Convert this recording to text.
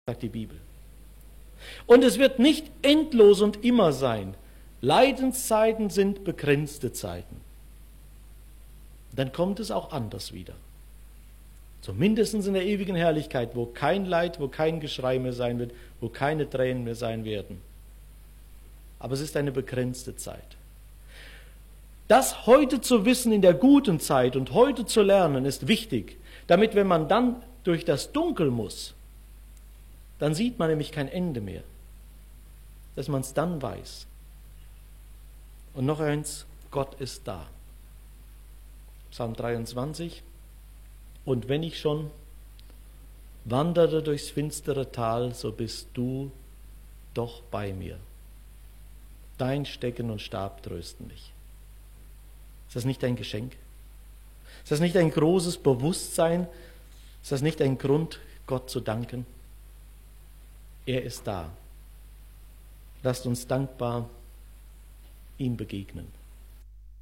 sagt die Bibel. Und es wird nicht endlos und immer sein. Leidenszeiten sind begrenzte Zeiten. Dann kommt es auch anders wieder. Zumindest in der ewigen Herrlichkeit, wo kein Leid, wo kein Geschrei mehr sein wird, wo keine Tränen mehr sein werden. Aber es ist eine begrenzte Zeit. Das heute zu wissen in der guten Zeit und heute zu lernen, ist wichtig, damit, wenn man dann durch das Dunkel muss, dann sieht man nämlich kein Ende mehr, dass man es dann weiß. Und noch eins, Gott ist da. Psalm 23. Und wenn ich schon wandere durchs finstere Tal, so bist du doch bei mir. Dein Stecken und Stab trösten mich. Ist das nicht ein Geschenk? Ist das nicht ein großes Bewusstsein? Ist das nicht ein Grund, Gott zu danken? Er ist da. Lasst uns dankbar ihm begegnen.